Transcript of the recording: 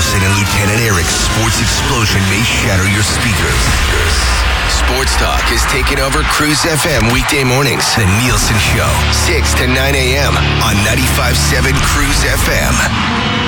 Nielsen and Lieutenant Eric's sports explosion may shatter your speakers. Sports Talk is taking over Cruise FM weekday mornings. The Nielsen Show, 6 to 9 a.m. on 95.7 Cruise FM.